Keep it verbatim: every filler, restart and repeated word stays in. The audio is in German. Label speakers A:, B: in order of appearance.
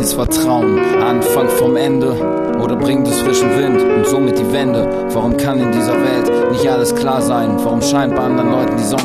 A: dieses Vertrauen Anfang vom Ende oder bringt es frischen Wind und somit die Wende? Warum kann in dieser Welt nicht alles klar sein? Warum scheint bei anderen Leuten die Sonne